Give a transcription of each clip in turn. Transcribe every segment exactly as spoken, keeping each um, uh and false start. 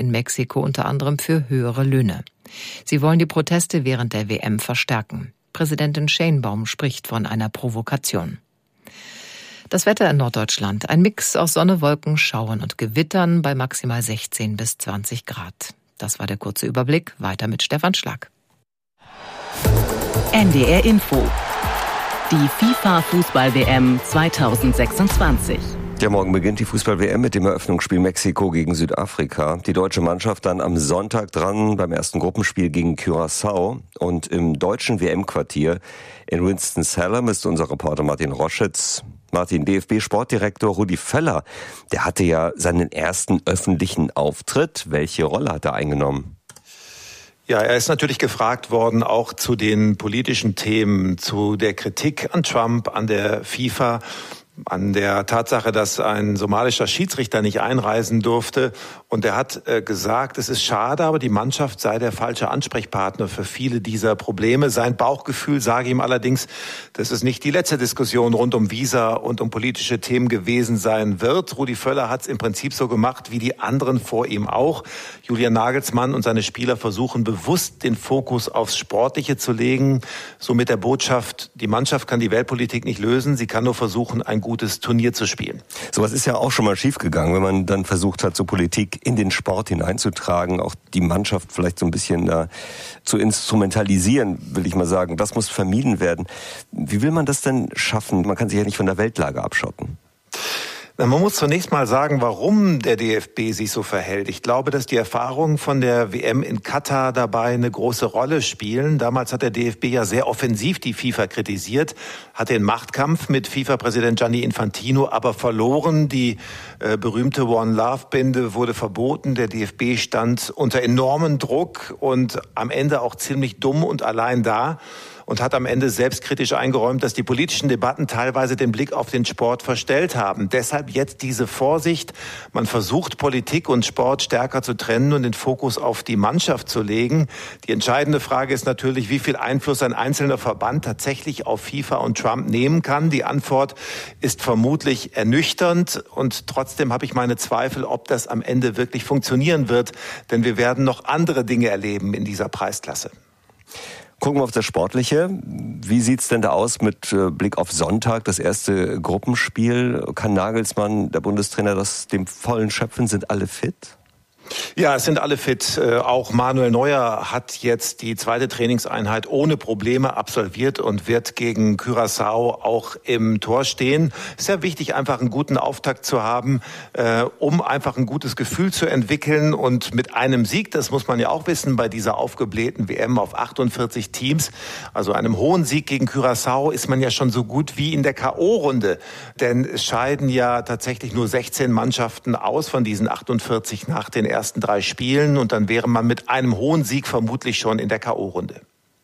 in Mexiko unter anderem für höhere Löhne. Sie wollen die Proteste während der W M verstärken. Präsidentin Sheinbaum spricht von einer Provokation. Das Wetter in Norddeutschland. Ein Mix aus Sonne, Wolken, Schauern und Gewittern bei maximal sechzehn bis zwanzig Grad. Das war der kurze Überblick. Weiter mit Stefan Schlag. N D R Info. Die FIFA-Fußball-W M zweitausendsechsundzwanzig. Ja, morgen beginnt die Fußball-W M mit dem Eröffnungsspiel Mexiko gegen Südafrika. Die deutsche Mannschaft dann am Sonntag dran beim ersten Gruppenspiel gegen Curaçao. Und im deutschen W M-Quartier in Winston-Salem ist unser Reporter Martin Roschitz. Martin, D F B-Sportdirektor Rudi Völler, der hatte ja seinen ersten öffentlichen Auftritt. Welche Rolle hat er eingenommen? Ja, er ist natürlich gefragt worden, auch zu den politischen Themen, zu der Kritik an Trump, an der FIFA, an der Tatsache, dass ein somalischer Schiedsrichter nicht einreisen durfte. Und er hat äh, gesagt, es ist schade, aber die Mannschaft sei der falsche Ansprechpartner für viele dieser Probleme. Sein Bauchgefühl sage ihm allerdings, dass es nicht die letzte Diskussion rund um Visa und um politische Themen gewesen sein wird. Rudi Völler hat es im Prinzip so gemacht wie die anderen vor ihm auch. Julian Nagelsmann und seine Spieler versuchen bewusst, den Fokus aufs Sportliche zu legen. So mit der Botschaft, die Mannschaft kann die Weltpolitik nicht lösen, sie kann nur versuchen, ein gutes Turnier zu spielen. Sowas ist ja auch schon mal schiefgegangen, wenn man dann versucht hat, so Politik in den Sport hineinzutragen, auch die Mannschaft vielleicht so ein bisschen äh, zu instrumentalisieren, will ich mal sagen. Das muss vermieden werden. Wie will man das denn schaffen? Man kann sich ja nicht von der Weltlage abschotten. Na, man muss zunächst mal sagen, warum der D F B sich so verhält. Ich glaube, dass die Erfahrungen von der W M in Katar dabei eine große Rolle spielen. Damals hat der D F B ja sehr offensiv die FIFA kritisiert, hat den Machtkampf mit FIFA-Präsident Gianni Infantino aber verloren. Die äh, berühmte One Love-Binde wurde verboten. Der D F B stand unter enormem Druck und am Ende auch ziemlich dumm und allein da. Und hat am Ende selbstkritisch eingeräumt, dass die politischen Debatten teilweise den Blick auf den Sport verstellt haben. Deshalb jetzt diese Vorsicht. Man versucht, Politik und Sport stärker zu trennen und den Fokus auf die Mannschaft zu legen. Die entscheidende Frage ist natürlich, wie viel Einfluss ein einzelner Verband tatsächlich auf FIFA und Trump nehmen kann. Die Antwort ist vermutlich ernüchternd. Und trotzdem habe ich meine Zweifel, ob das am Ende wirklich funktionieren wird. Denn wir werden noch andere Dinge erleben in dieser Preisklasse. Gucken wir auf das Sportliche. Wie sieht's denn da aus mit Blick auf Sonntag, das erste Gruppenspiel? Kann Nagelsmann, der Bundestrainer, das dem vollen schöpfen? Sind alle fit? Ja, es sind alle fit. Auch Manuel Neuer hat jetzt die zweite Trainingseinheit ohne Probleme absolviert und wird gegen Curaçao auch im Tor stehen. Es ist sehr wichtig, einfach einen guten Auftakt zu haben, um einfach ein gutes Gefühl zu entwickeln. Und mit einem Sieg, das muss man ja auch wissen, bei dieser aufgeblähten W M auf achtundvierzig Teams, also einem hohen Sieg gegen Curaçao, ist man ja schon so gut wie in der K O-Runde. Denn es scheiden ja tatsächlich nur sechzehn Mannschaften aus von diesen achtundvierzig nach den ersten ersten drei Spielen und dann wäre man mit einem hohen Sieg vermutlich schon in der K O-Runde.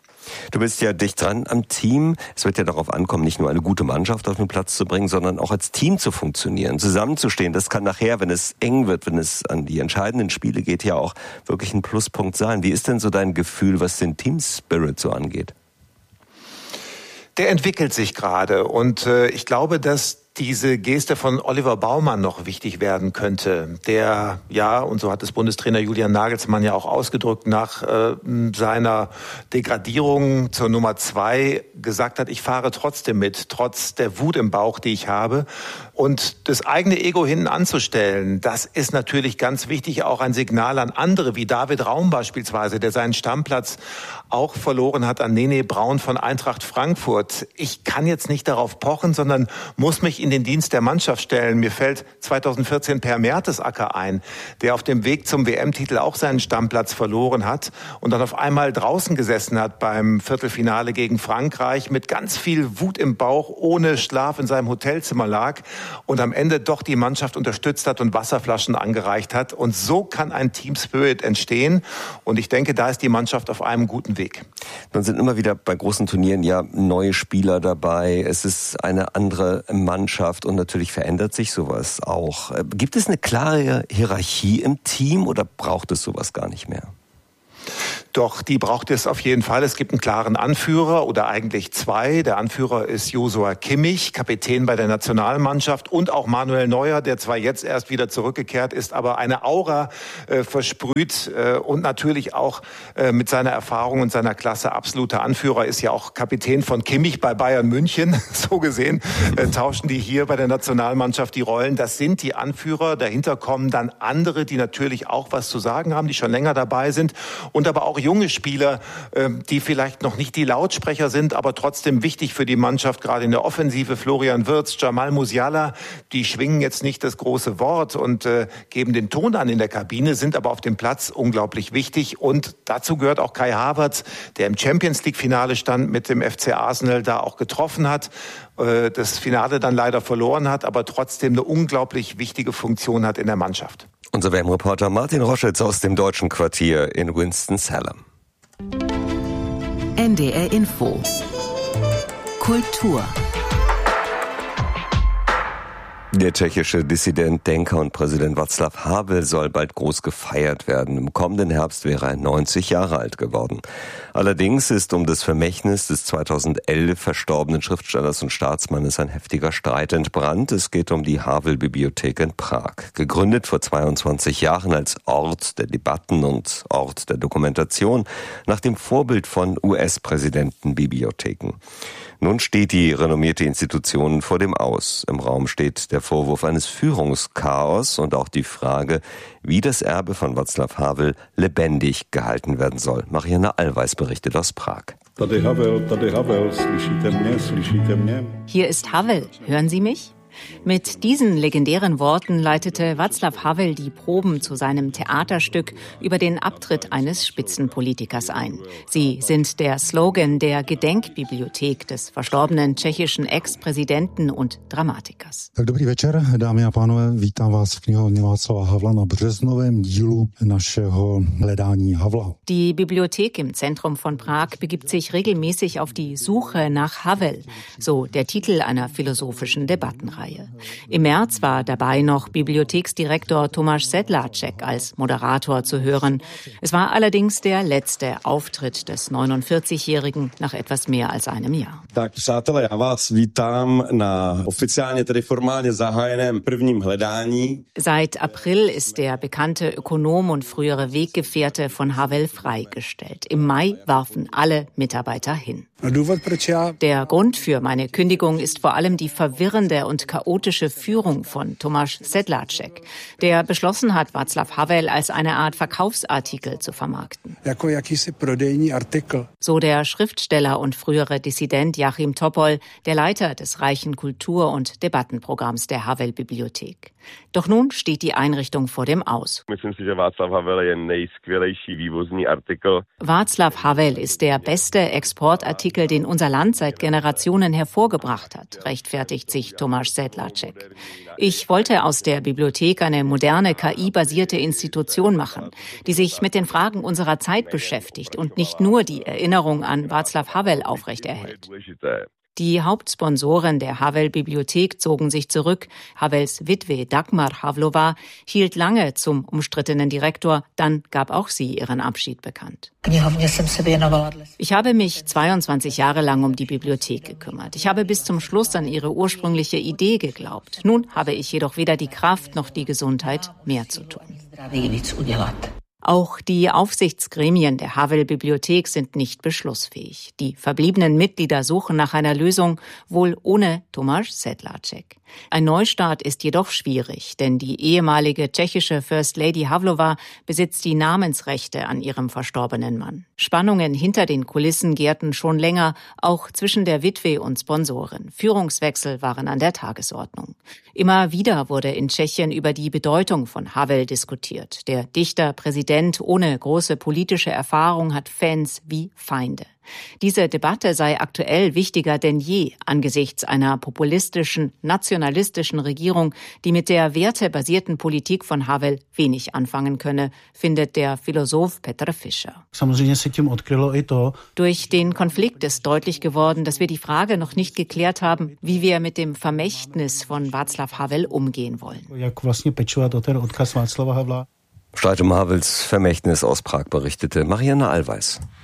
Du bist ja dicht dran am Team. Es wird ja darauf ankommen, nicht nur eine gute Mannschaft auf den Platz zu bringen, sondern auch als Team zu funktionieren, zusammenzustehen. Das kann nachher, wenn es eng wird, wenn es an die entscheidenden Spiele geht, ja auch wirklich ein Pluspunkt sein. Wie ist denn so dein Gefühl, was den Team-Spirit so angeht? Der entwickelt sich gerade und äh, ich glaube, dass diese Geste von Oliver Baumann noch wichtig werden könnte, der, ja, und so hat es Bundestrainer Julian Nagelsmann ja auch ausgedrückt, nach äh, seiner Degradierung zur Nummer zwei gesagt hat, ich fahre trotzdem mit, trotz der Wut im Bauch, die ich habe. Und das eigene Ego hinten anzustellen, das ist natürlich ganz wichtig, auch ein Signal an andere, wie David Raum beispielsweise, der seinen Stammplatz auch verloren hat an Nene Braun von Eintracht Frankfurt. Ich kann jetzt nicht darauf pochen, sondern muss mich in den Dienst der Mannschaft stellen. Mir fällt zweitausendvierzehn Per Mertesacker ein, der auf dem Weg zum W M-Titel auch seinen Stammplatz verloren hat und dann auf einmal draußen gesessen hat beim Viertelfinale gegen Frankreich, mit ganz viel Wut im Bauch, ohne Schlaf in seinem Hotelzimmer lag und am Ende doch die Mannschaft unterstützt hat und Wasserflaschen angereicht hat. Und so kann ein Team Spirit entstehen. Und ich denke, da ist die Mannschaft auf einem guten Weg. Dann sind immer wieder bei großen Turnieren ja neue Spieler dabei. Es ist eine andere Mannschaft und natürlich verändert sich sowas auch. Gibt es eine klare Hierarchie im Team oder braucht es sowas gar nicht mehr? Doch die braucht es auf jeden Fall. Es gibt einen klaren Anführer oder eigentlich zwei. Der Anführer ist Joshua Kimmich, Kapitän bei der Nationalmannschaft, und auch Manuel Neuer, der zwar jetzt erst wieder zurückgekehrt ist, aber eine Aura äh, versprüht äh, und natürlich auch äh, mit seiner Erfahrung und seiner Klasse absoluter Anführer, ist ja auch Kapitän von Kimmich bei Bayern München. So gesehen äh, tauschen die hier bei der Nationalmannschaft die Rollen. Das sind die Anführer. Dahinter kommen dann andere, die natürlich auch was zu sagen haben, die schon länger dabei sind, und aber auch junge Spieler, die vielleicht noch nicht die Lautsprecher sind, aber trotzdem wichtig für die Mannschaft, gerade in der Offensive. Florian Wirtz, Jamal Musiala, die schwingen jetzt nicht das große Wort und äh, geben den Ton an in der Kabine, sind aber auf dem Platz unglaublich wichtig. Und dazu gehört auch Kai Havertz, der im Champions-League-Finale stand, mit dem F C Arsenal da auch getroffen hat, äh, das Finale dann leider verloren hat, aber trotzdem eine unglaublich wichtige Funktion hat in der Mannschaft. Unser W M-Reporter Martin Roschitz aus dem deutschen Quartier in Winston-Salem. N D R Info. Kultur. Der tschechische Dissident, Denker und Präsident Václav Havel soll bald groß gefeiert werden. Im kommenden Herbst wäre er neunzig Jahre alt geworden. Allerdings ist um das Vermächtnis des zweitausendelf verstorbenen Schriftstellers und Staatsmannes ein heftiger Streit entbrannt. Es geht um die Havel-Bibliothek in Prag. Gegründet vor zweiundzwanzig Jahren als Ort der Debatten und Ort der Dokumentation, nach dem Vorbild von U S-Präsidentenbibliotheken. Nun steht die renommierte Institution vor dem Aus. Im Raum steht der Vorwurf eines Führungschaos und auch die Frage, wie das Erbe von Václav Havel lebendig gehalten werden soll. Marianne Allweis berichtet aus Prag. Hier ist Havel, hören Sie mich? Mit diesen legendären Worten leitete Václav Havel die Proben zu seinem Theaterstück über den Abtritt eines Spitzenpolitikers ein. Sie sind der Slogan der Gedenkbibliothek des verstorbenen tschechischen Ex-Präsidenten und Dramatikers. Dobrý večer, dámy a pánové, vítám vás v knihovně Václava Havla na březnovém dílu našeho hledání Havla. Die Bibliothek im Zentrum von Prag begibt sich regelmäßig auf die Suche nach Havel, so der Titel einer philosophischen Debattenreihe. Im März war dabei noch Bibliotheksdirektor Tomáš Sedláček als Moderator zu hören. Es war allerdings der letzte Auftritt des neunundvierzigjährigen nach etwas mehr als einem Jahr. Tak, přátelé, já vás vítám na oficiálně tedy formálně zahájeném prvním hledání. Seit April ist der bekannte Ökonom und frühere Weggefährte von Havel freigestellt. Im Mai warfen alle Mitarbeiter hin. Der Grund für meine Kündigung ist vor allem die verwirrende und chaotische Führung von Tomáš Sedláček, der beschlossen hat, Václav Havel als eine Art Verkaufsartikel zu vermarkten. So der Schriftsteller und frühere Dissident Jáchym Topol, der Leiter des reichen Kultur- und Debattenprogramms der Havel-Bibliothek. Doch nun steht die Einrichtung vor dem Aus. Václav Havel ist der beste Exportartikel, den unser Land seit Generationen hervorgebracht hat, rechtfertigt sich Tomáš Sedláček. Ich wollte aus der Bibliothek eine moderne K I-basierte Institution machen, die sich mit den Fragen unserer Zeit beschäftigt und nicht nur die Erinnerung an Václav Havel aufrechterhält. Die Hauptsponsoren der Havel-Bibliothek zogen sich zurück. Havels Witwe Dagmar Havlova hielt lange zum umstrittenen Direktor. Dann gab auch sie ihren Abschied bekannt. Ich habe mich zweiundzwanzig Jahre lang um die Bibliothek gekümmert. Ich habe bis zum Schluss an ihre ursprüngliche Idee geglaubt. Nun habe ich jedoch weder die Kraft noch die Gesundheit, mehr zu tun. Auch die Aufsichtsgremien der Havel-Bibliothek sind nicht beschlussfähig. Die verbliebenen Mitglieder suchen nach einer Lösung, wohl ohne Tomáš Sedláček. Ein Neustart ist jedoch schwierig, denn die ehemalige tschechische First Lady Havlova besitzt die Namensrechte an ihrem verstorbenen Mann. Spannungen hinter den Kulissen gärten schon länger, auch zwischen der Witwe und Sponsoren. Führungswechsel waren an der Tagesordnung. Immer wieder wurde in Tschechien über die Bedeutung von Havel diskutiert. Der Dichter, Präsident ohne große politische Erfahrung hat Fans wie Feinde. Diese Debatte sei aktuell wichtiger denn je angesichts einer populistischen, nationalistischen Regierung, die mit der wertebasierten Politik von Havel wenig anfangen könne, findet der Philosoph Petr Fischer. Durch den Konflikt ist deutlich geworden, dass wir die Frage noch nicht geklärt haben, wie wir mit dem Vermächtnis von Václav Havel umgehen wollen. Streit um Havels Vermächtnis aus Prag, berichtete Marianne Allweis.